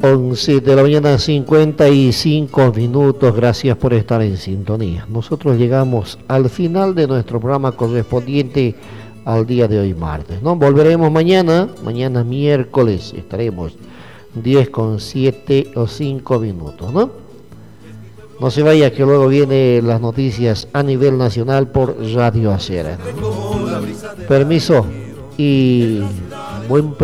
11 de la mañana, 55 minutos. Gracias por estar en sintonía. Nosotros llegamos al final de nuestro programa correspondiente al día de hoy, martes, ¿no? Volveremos mañana miércoles. Estaremos 10 con 7 o 5 minutos, ¿no? No se vaya, que luego vienen las noticias a nivel nacional por Radio Acera. Permiso y buen